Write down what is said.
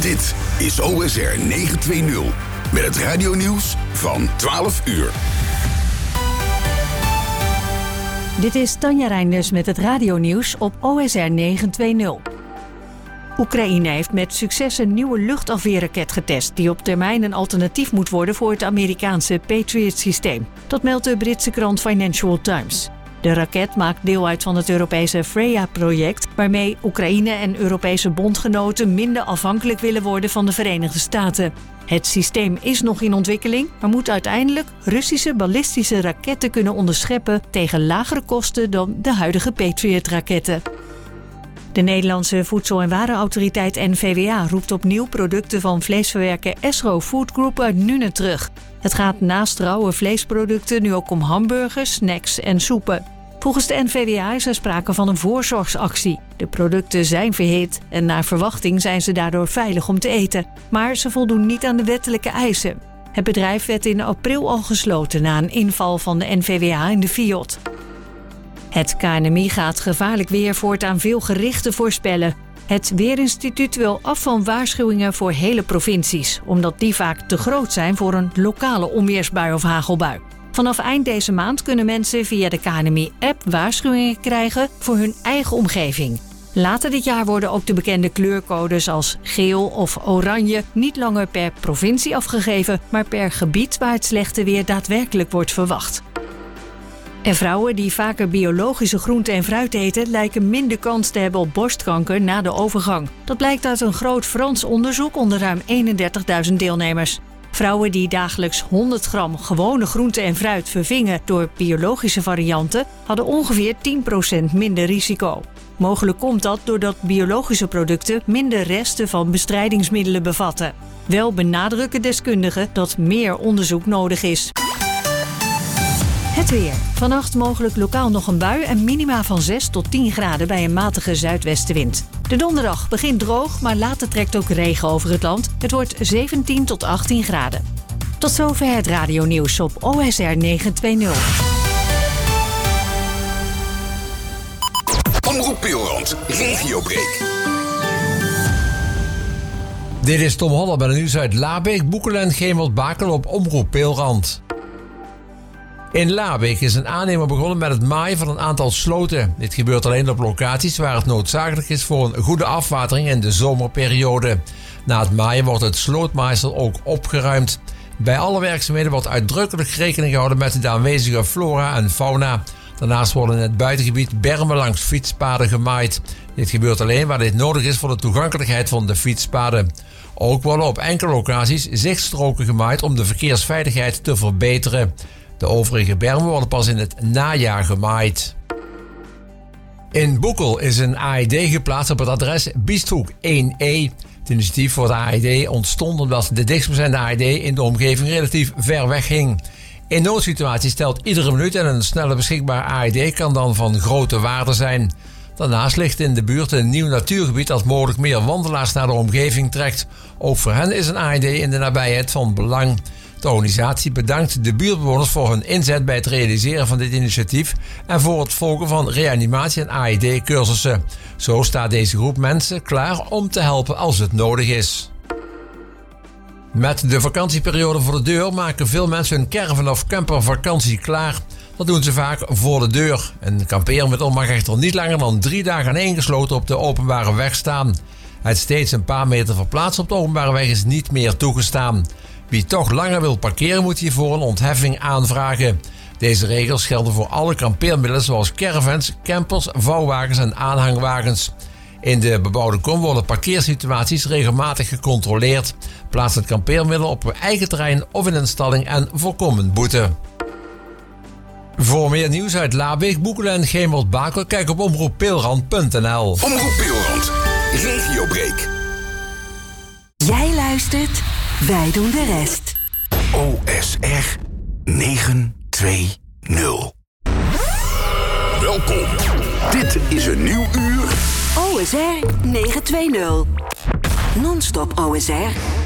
Dit is OSR 920 met het radionieuws van 12 uur. Dit is Tanja Reinders met het radionieuws op OSR 920. Oekraïne heeft met succes een nieuwe luchtafweerraket getest die op termijn een alternatief moet worden voor het Amerikaanse Patriot-systeem. Dat meldt de Britse krant Financial Times. De raket maakt deel uit van het Europese Freya-project, waarmee Oekraïne en Europese bondgenoten minder afhankelijk willen worden van de Verenigde Staten. Het systeem is nog in ontwikkeling, maar moet uiteindelijk Russische ballistische raketten kunnen onderscheppen tegen lagere kosten dan de huidige Patriot-raketten. De Nederlandse Voedsel- en Warenautoriteit NVWA roept opnieuw producten van vleesverwerker Esro Food Group uit Nuenen terug. Het gaat naast rauwe vleesproducten nu ook om hamburgers, snacks en soepen. Volgens de NVWA is er sprake van een voorzorgsactie. De producten zijn verhit en naar verwachting zijn ze daardoor veilig om te eten. Maar ze voldoen niet aan de wettelijke eisen. Het bedrijf werd in april al gesloten na een inval van de NVWA in de FIOD. Het KNMI gaat gevaarlijk weer voortaan veel gerichten voorspellen. Het Weerinstituut wil af van waarschuwingen voor hele provincies, omdat die vaak te groot zijn voor een lokale onweersbui of hagelbui. Vanaf eind deze maand kunnen mensen via de KNMI-app waarschuwingen krijgen voor hun eigen omgeving. Later dit jaar worden ook de bekende kleurcodes als geel of oranje niet langer per provincie afgegeven, maar per gebied waar het slechte weer daadwerkelijk wordt verwacht. En vrouwen die vaker biologische groenten en fruit eten lijken minder kans te hebben op borstkanker na de overgang. Dat blijkt uit een groot Frans onderzoek onder ruim 31.000 deelnemers. Vrouwen die dagelijks 100 gram gewone groenten en fruit vervingen door biologische varianten hadden ongeveer 10% minder risico. Mogelijk komt dat doordat biologische producten minder resten van bestrijdingsmiddelen bevatten. Wel benadrukken deskundigen dat meer onderzoek nodig is. Het weer. Vannacht mogelijk lokaal nog een bui en minima van 6 tot 10 graden bij een matige zuidwestenwind. De donderdag begint droog, maar later trekt ook regen over het land. Het wordt 17 tot 18 graden. Tot zover het radionieuws op OSR 920. Omroep Peelrand, regiobreak. Dit is Tom Holler bij de nieuws uit Labeek, Boekelen en Gemert-Bakel op Omroep Peelrand. In Labeek is een aannemer begonnen met het maaien van een aantal sloten. Dit gebeurt alleen op locaties waar het noodzakelijk is voor een goede afwatering in de zomerperiode. Na het maaien wordt het slootmaaisel ook opgeruimd. Bij alle werkzaamheden wordt uitdrukkelijk rekening gehouden met de aanwezige flora en fauna. Daarnaast worden in het buitengebied bermen langs fietspaden gemaaid. Dit gebeurt alleen waar dit nodig is voor de toegankelijkheid van de fietspaden. Ook worden op enkele locaties zichtstroken gemaaid om de verkeersveiligheid te verbeteren. De overige bermen worden pas in het najaar gemaaid. In Boekel is een AED geplaatst op het adres Biesthoek 1E. Het initiatief voor de AED ontstond omdat de dichtstbijzijnde AED in de omgeving relatief ver weg ging. In noodsituaties telt iedere minuut en een snelle beschikbare AED kan dan van grote waarde zijn. Daarnaast ligt in de buurt een nieuw natuurgebied dat mogelijk meer wandelaars naar de omgeving trekt. Ook voor hen is een AED in de nabijheid van belang. De organisatie bedankt de buurtbewoners voor hun inzet bij het realiseren van dit initiatief en voor het volgen van reanimatie- en AED-cursussen. Zo staat deze groep mensen klaar om te helpen als het nodig is. Met de vakantieperiode voor de deur maken veel mensen hun caravan of campervakantie klaar. Dat doen ze vaak voor de deur. Een kampeermiddel mag echter niet langer dan 3 dagen aaneengesloten op de openbare weg staan. Het steeds een paar meter verplaatsen op de openbare weg is niet meer toegestaan. Wie toch langer wil parkeren moet hiervoor een ontheffing aanvragen. Deze regels gelden voor alle kampeermiddelen zoals caravans, campers, vouwwagens en aanhangwagens. In de bebouwde kom worden parkeersituaties regelmatig gecontroleerd. Plaats het kampeermiddel op uw eigen terrein of in een stalling en voorkom een boete. Voor meer nieuws uit Labeek, Boekelen en Gemert-Bakel kijk op omroeppeelrand.nl. Omroep Peelrand, regiobreak. Jij luistert, wij doen de rest. OSR 920. Welkom. Dit is een nieuw uur. OSR 920. Non-stop OSR.